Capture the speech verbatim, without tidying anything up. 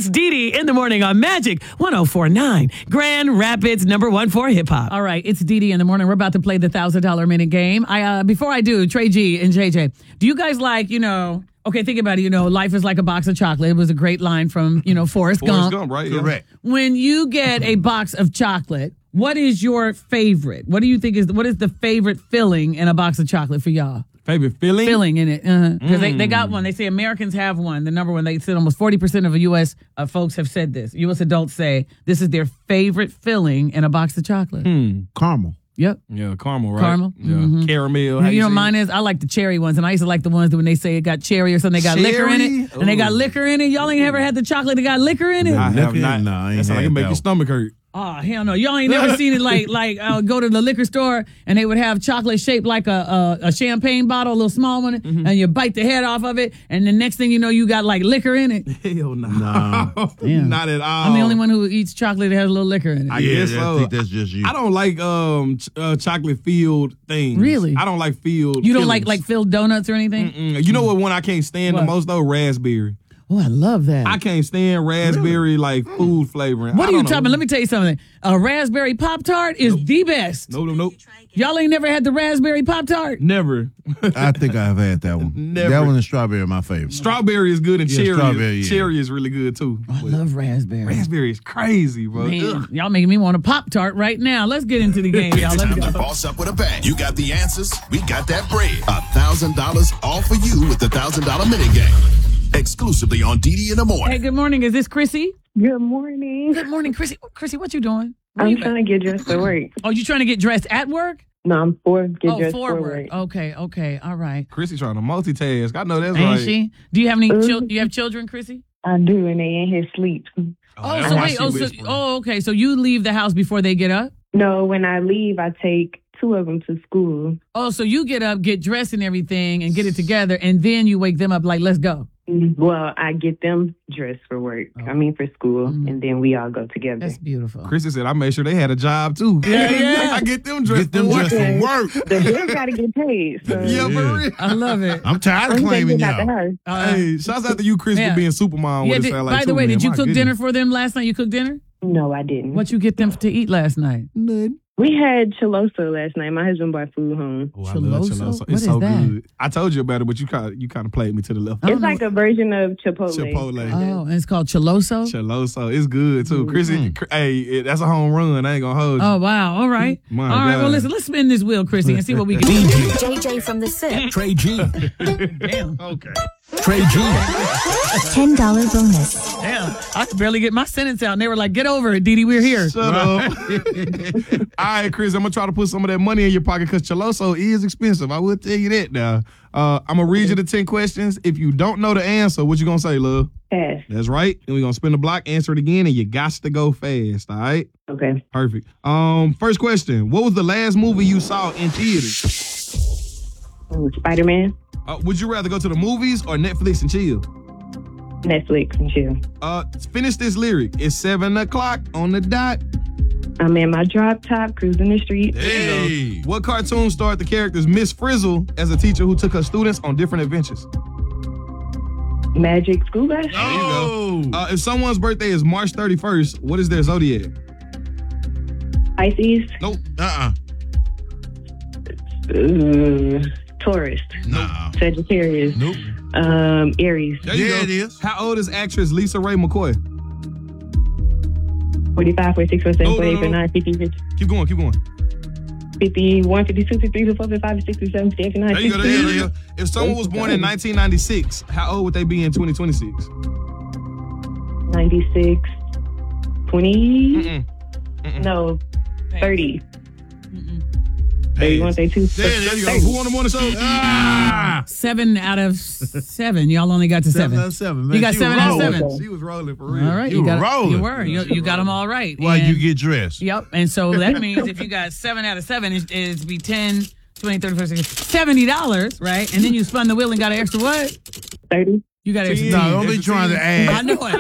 It's Dee Dee in the morning on Magic one oh four point nine, Grand Rapids number one for hip hop. All right, it's Dee Dee in the morning. We're about to play the one thousand dollars minute game. I uh, Before I do, Trey G and J J, do you guys like, you know, okay, think about it, you know, life is like a box of chocolate. It was a great line from, you know, Forrest, Forrest Gump. Gump, right? Correct. When you get a box of chocolate, what is your favorite? What do you think is, what is the favorite filling in a box of chocolate for y'all? Favorite filling? Filling in it. Because uh-huh. Mm. they, they got one. They say Americans have one. The number one, they said almost forty percent of U S uh, folks have said this. U S adults say this is their favorite filling in a box of chocolate. Hmm. Caramel. Yep. Yeah, caramel, right? Caramel. Yeah. Mm-hmm. Caramel. You, how you know, say mine it? is, I like the cherry ones, and I used to like the ones that when they say it got cherry or something, they got liquor in Cherry? it. And they got Ooh. liquor in it. Y'all ain't ever had the chocolate that got liquor in it? I have Liquor? not. Nah, I ain't That's like had it make that your one. stomach hurt. Oh, hell no. Y'all ain't never seen it like, like uh, go to the liquor store and they would have chocolate shaped like a, a, a champagne bottle, a little small one, Mm-hmm. and you bite the head off of it, and the next thing you know, you got like liquor in it. Hell no. No. Damn. Not at all. I'm the only one who eats chocolate that has a little liquor in it. I Yeah, guess I so. think that's just you. I don't like um ch- uh, chocolate filled things. Really? I don't like filled. You don't like fillings. like filled donuts or anything? Mm-mm. You know what one I can't stand What? the most though? Raspberry. Oh, I love that. I can't stand raspberry like food flavoring. What I are you don't talking know. about? Let me tell you something. A raspberry Pop-Tart is the best. Nope, nope, nope. Y'all ain't never had the raspberry Pop-Tart? Never. I think I've had that one. Never. That one and strawberry are my favorite. Strawberry is good and Yeah, cherry. strawberry, Is, yeah. cherry is really good too. I But love raspberry. raspberry is crazy, bro. Man, Ugh. y'all making me want a Pop-Tart right now. Let's get into the game, y'all. Let's Time to go. boss up with a bang. You got the answers. We got that bread. A thousand dollars all for you with the thousand dollar minute game. Exclusively on Dee Dee in the Hey, morning. good morning. Is this Chrissy? Good morning. Good morning, Chrissy. Chrissy, what you doing? Where I'm you trying at? to get dressed for work. Oh, you trying to get dressed at work? No, I'm for get Oh, dressed for for work. work. Okay, okay, all right. Chrissy trying to multitask. I know that's Ain't right. she? Do you have any? Mhm. Chil- do you have children, Chrissy? I do, and they in his sleep. Oh, that's so why wait. she Oh, so, whispering. oh, okay. So you leave the house before they get up? No, when I leave, I take two of them to school. Oh, so you get up, get dressed and everything, and get it together, and then you wake them up like, let's go. Well, I get them dressed for work. I mean, for school, Mhm. and then we all go together. That's beautiful. Chrissy said I made sure they had a job too. Yeah, yeah. I get them dressed. Get them for dressed work. for work. The bills got to get paid. So Yeah, for Yeah. real. I love it. I'm tired of I'm claiming getting out the y'all. house. Uh, Hey, shouts out to you, Chris, Yeah. for being Supermom. yeah, What it did- sound like by the too, way, man. did you My cook goodness. dinner for them last night? You cooked dinner? No, I didn't. What you get them to eat last night? None. We had chiloso last night. My husband brought food home. Oh, I love Chiloso? chiloso. What It's is so that? good. I told you about it, but you kind of you kind of played me to the left. I don't It's know. like a version of Chipotle. Chipotle. Oh, and it's called chiloso? Chiloso, it's good too. Chrissy, cr- hey, it, that's a home run. I ain't gonna hold you. Oh, wow. All right. My All right. God. Well, listen, let's spin this wheel, Chrissy, and see what we can do. J J from the Sip. Trey G. Damn. Okay. Trey G. ten dollar bonus. Damn. I could barely get my sentence out, and they were like, get over it, Dee Dee. We're here. Shut up. All right, Chris, I'm gonna try to put some of that money in your pocket because Chiloso is expensive. I will tell you that now. Uh, I'm gonna read you the ten questions. If you don't know the answer, what you gonna say, love? Pass. That's right. And we're gonna spin the block, answer it again, and you got to go fast. All right. Okay. Perfect. Um, first question: what was the last movie you saw in theaters? Oh, Spider-Man, Uh, would you rather go to the movies or Netflix and chill? Netflix, and chill. Uh, finish this lyric. It's seven o'clock on the dot. I'm in my drop top, cruising the street. Hey. What cartoon starred the characters Miss Frizzle as a teacher who took her students on different adventures? Magic School Bus. Oh. Uh, if someone's birthday is March thirty-first, what is their zodiac? Pisces. Nope. Uh-uh. Uh, Taurus. Nah. Sagittarius. Nope. Um, Aries. There you Yeah, go. it is. How old is actress Lisa Ray McCoy? forty-five, forty-six, forty-seven, No, no, forty-eight, no, no. forty-nine, fifty, Keep going, keep going. fifty-one, fifty-two, fifty-three, fifty-four, fifty-five, fifty-six, fifty-seven, fifty-eight, fifty-nine, There you go. There you go. There you sixty. go. If someone was born in nineteen ninety-six, how old would they be in twenty twenty-six? ninety-six, twenty, Mm-mm. Mm-mm. no, thirty. Mm-mm. thirty-one, thirty-two. There you go. Who on the morning show? Ah. Seven out of seven. Y'all only got to Seven seven. out of seven, man. You got She seven was out of rolling. seven. She was rolling for real. All right. You You, got were rolling. You were. You, you got them all right. While And- you get dressed. Yep. And so that means if you got seven out of seven, it's, it's be ten, twenty, thirty, forty, sixty, seventy dollars, right? And then you spun the wheel and got an extra what? thirty. You got an extra ten. No, don't be trying to add. I know it.